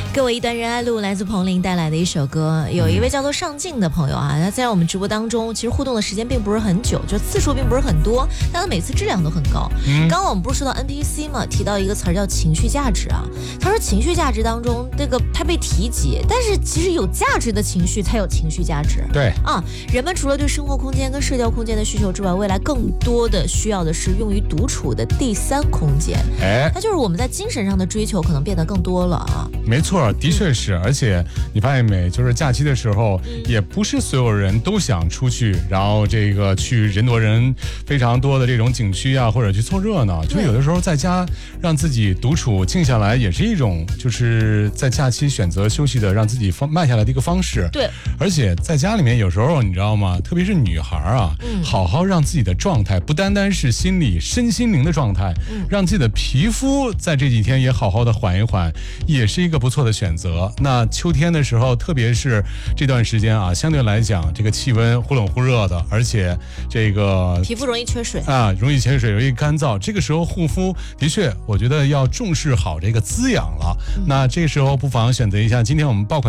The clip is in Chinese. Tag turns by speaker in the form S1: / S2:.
S1: 给我一段仁爱路，来自彭羚带来的一首歌。有一位叫做上镜的朋友啊，他在我们直播当中，其实互动的时间并不是很久，就次数并不是很多，但他每次质量都很高。刚刚我们不是说到 NPC 嘛，提到一个词儿叫情绪价值啊。他说情绪价值当中，这个他被提及，但是其实有价值的情绪才有情绪价值。
S2: 对
S1: 啊，人们除了对生活空间跟社交空间的需求之外，未来更多的需要的是用于独处的第三空间。那就是我们在精神上的追求可能变得更多了啊。
S2: 没错，的确是，而且你发现没，就是假期的时候，也不是所有人都想出去，然后这个去人多人非常多的这种景区啊，或者去凑热闹，就有的时候在家让自己独处静下来，也是一种就是在假期选择休息的，让自己慢下来的一个方式。
S1: 对，
S2: 而且在家里面有时候你知道吗？特别是女孩啊，好好让自己的状态不单单是心理、身心灵的状态，让自己的皮肤在这几天也好好的缓一缓，也是一个不错的选择。那秋天的时候，特别是这段时间啊，相对来讲这个气温忽冷忽热的，而且这个
S1: 皮肤容易缺水
S2: 啊，容易缺水，容易干燥。这个时候护肤的确，我觉得要重视好这个滋养了。那这时候不妨选择一下今天我们爆款